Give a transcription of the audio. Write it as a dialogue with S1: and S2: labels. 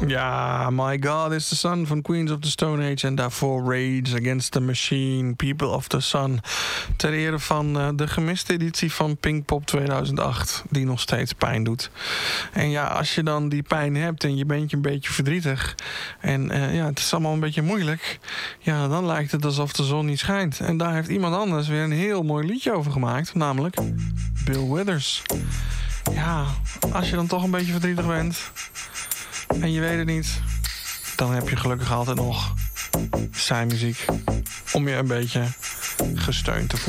S1: Ja, My God is the Sun van Queens of the Stone Age. En daarvoor Rage Against the Machine, People of the Sun. Ter ere van de gemiste editie van Pinkpop 2008. Die nog steeds pijn doet. En ja, als je dan die pijn hebt en je bent je een beetje verdrietig. En ja, het is allemaal een beetje moeilijk. Ja, dan lijkt het alsof de zon niet schijnt. En daar heeft iemand anders weer een heel mooi liedje over gemaakt. Namelijk Bill Withers. Ja, als je dan toch een beetje verdrietig bent en je weet het niet, dan heb je gelukkig altijd nog zijn muziek om je een beetje gesteund te voelen.